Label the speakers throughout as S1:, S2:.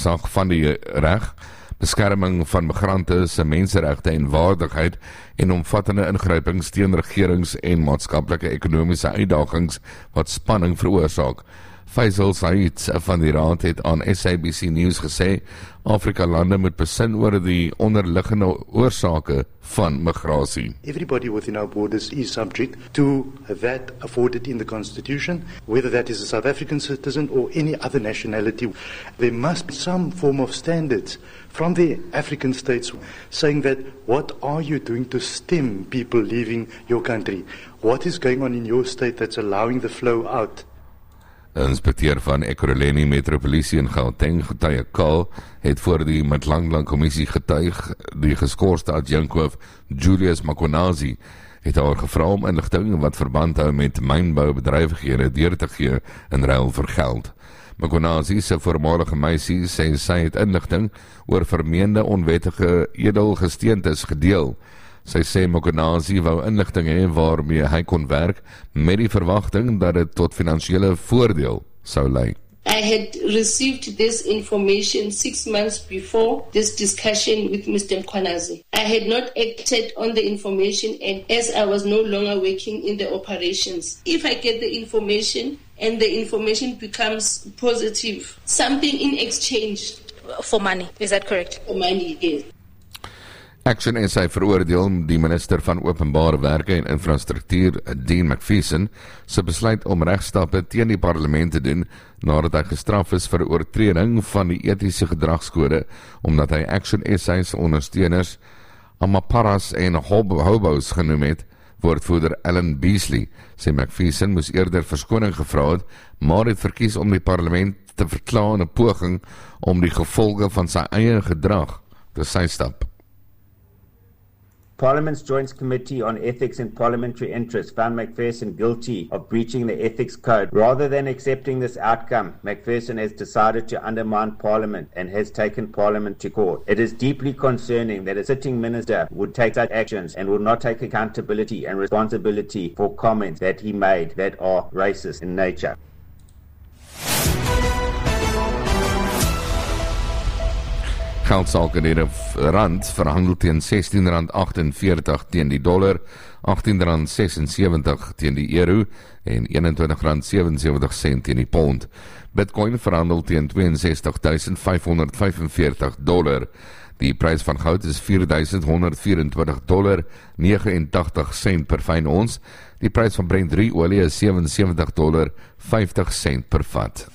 S1: gesag van die reg, beskerming van migrante se menseregte en waardigheid en omvattende ingrypings teen regerings en maatskaplike ekonomiese uitdagings wat spanning veroorsaak. Faisal Said van die Raad het aan SABC News gesê, Afrika-lande moet besin oor die onderliggende oorsake van migrasie.
S2: Everybody within our borders is subject to that afforded in the Constitution, whether that is a South African citizen or any other nationality. There must be some form of standards from the African states saying that what are you doing to stem people leaving your country? What is going on in your state that's allowing the flow out?
S1: Inspekteur van Ekurhuleni Metropolisie in Gauteng, Getuie Kaal, het voor die Mtlanglang Kommissie getuig. Die geskorste adjunkhoof Julius Makonazi het haar gevra om inligting wat verband hou met mynboubedrywighede deur te gee in ruil vir geld. Makonazi se voormalige meisie sê sy het inligting oor vermeende onwettige edelgesteentes gedeel. Sy sê Makonazi wou inligting hê waarmee hy kon werk met die verwagting dat dit tot finansiële voordeel sou lei.
S3: I had received this information 6 months before this discussion with Mr. Mkhwanazi. I had not acted on the information and as I was no longer working in the operations. If I get the information and the information becomes positive, something in exchange.
S4: For money, is that correct?
S3: For money, yes.
S1: Action SA veroordeel die minister van Openbare Werke en Infrastruktuur, Dean McPherson, se besluit om regstappe teen die parlement te doen nadat hy gestraf is vir oortreding van die etiese gedragskode omdat hy Action SA se ondersteuners Amaparas en hobos genoem het. Woordvoerder Alan Beasley sê McPherson moes eerder verskoning gevra het, maar het verkies om die parlement te verkla in 'n poging om die gevolge van sy eie gedrag te sidestap.
S5: Parliament's Joint Committee on Ethics and Parliamentary Interests found McPherson guilty of breaching the ethics code. Rather than accepting this outcome, McPherson has decided to undermine Parliament and has taken Parliament to court. It is deeply concerning that a sitting minister would take such actions and will not take accountability and responsibility for comments that he made that are racist in nature.
S1: Geldsaake in die rand verhandel teen R16.48 teen die dollar, R18.76 teen die euro en R21.77 teen die pond. Bitcoin verhandel teen $62,545. Die prys van goud is $4,124.89 per fyn ons. Die prys van Brent olie is $77.50 per vat.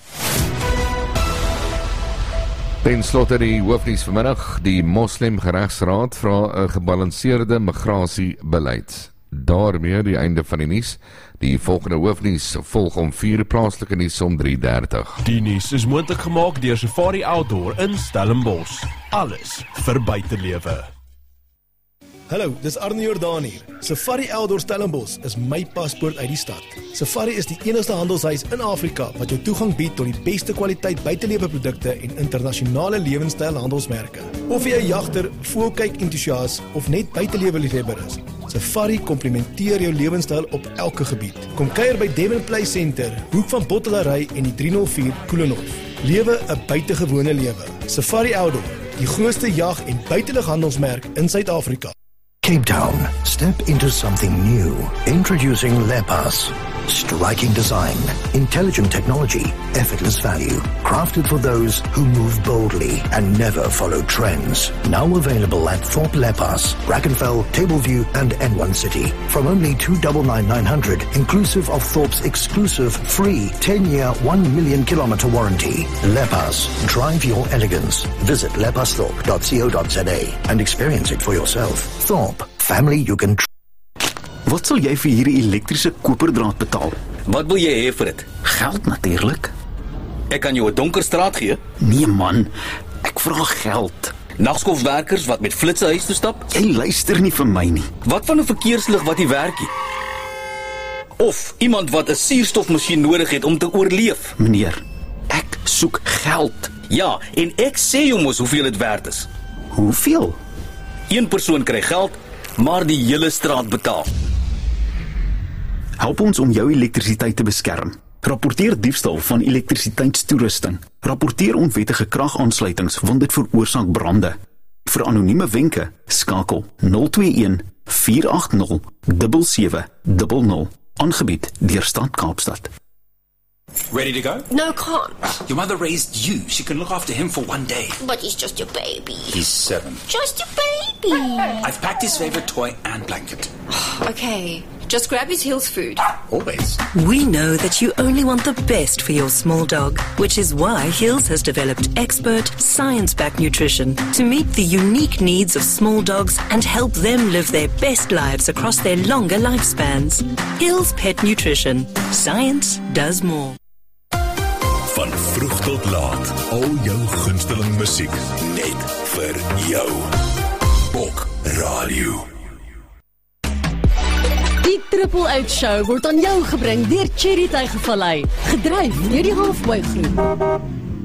S1: Ten slotte die hoofnuus vanmiddag, die Moslem Geregsraad vra 'n gebalanseerde migrasiebeleid. Daarmee die einde van die nuus. Die volgende hoofnuus volg om 4 plaaslike nuus om 3:30.
S6: Die nuus is moontlik gemaak deur Safari Outdoor in Stellenbosch. Alles vir buitelewe.
S7: Hallo, dis Arnie Jordaan hier. Safari Outdoor Stellenbosch is my paspoort uit die stad. Safari is die enigste handelshuis in Afrika wat jou toegang bied tot die beste kwaliteit buitelewe produkte en internasionale lewenstyl handelsmerke. Of jy 'n jagter, voelkyk entoesias of net buitelewe liefhebber is, Safari komplementeer jou lewenstyl op elke gebied. Kom kuier by Devon Play Center, hoek van Bottelary en die 304 Koelenhof. Lewe 'n buitengewone lewe. Safari Outdoor, die grootste jag- en buitelighandelsmerk in Suid-Afrika.
S8: Cape Town, step into something new. Introducing Lepas. Striking design, intelligent technology, effortless value. Crafted for those who move boldly and never follow trends. Now available at Thorpe Lepas, Brackenfell, Tableview and N1 City. From only $299,900, inclusive of Thorpe's exclusive free 10-year, 1 million kilometer warranty. Lepas, drive your elegance. Visit lepasthorpe.co.za and experience it for yourself. Thorpe, family you can trust.
S9: Wat sal jy vir hierdie elektriese koperdraad betaal?
S10: Wat wil jy hê vir dit?
S9: Geld natuurlik.
S10: Ek kan jou 'n donker straat gee?
S9: Nee man, ek vra geld.
S10: Nagskofwerkers wat met flitsse huis toe stap?
S9: Jy luister nie vir my nie.
S10: Wat van 'n verkeerslig wat nie werk nie? Of iemand wat 'n suurstofmasjien nodig het om te oorleef?
S9: Meneer, ek soek geld.
S10: Ja, en ek sê jou mos hoeveel dit werd is.
S9: Hoeveel?
S10: Een persoon kry geld, maar die hele straat betaal.
S9: Help ons om jou elektrisiteit te beskerm. Rapporteer diefstal van elektrisiteitstoerusting. Rapporteer onwettige kragaansluitings want dit veroorsaak brande. Vir anonieme wenke, skakel 021 480 7700. Aangebied deur Stad Kaapstad.
S11: Ready to go?
S12: No, can't.
S11: Your mother raised you. She can look after him for one day.
S12: But he's just a baby.
S11: He's 7.
S12: Just a baby.
S11: I've packed his favorite toy and blanket.
S12: Okay, just grab his Hills food.
S11: Always.
S13: We know that you only want the best for your small dog, which is why Hills has developed expert, science-backed nutrition to meet the unique needs of small dogs and help them live their best lives across their longer lifespans. Hills Pet Nutrition. Science does more.
S14: Van vroeg tot laat, al jou gunsteling musiek, net vir jou. Bok Radio.
S15: Die Triple Out Show word aan jou gebring deur Cherry Tygervallei, gedryf deur die Halfboy Groep.